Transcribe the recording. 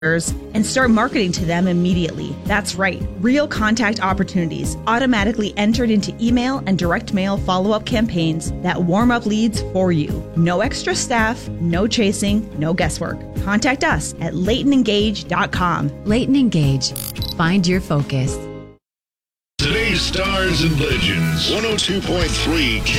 and start marketing to them immediately. That's right, real contact opportunities automatically entered into email and direct mail follow-up campaigns that warm up leads for you. No extra staff, no chasing, no guesswork. Contact us at LaytonEngage.com. Layton Engage. Find your focus. Today's Stars and Legends, 102.3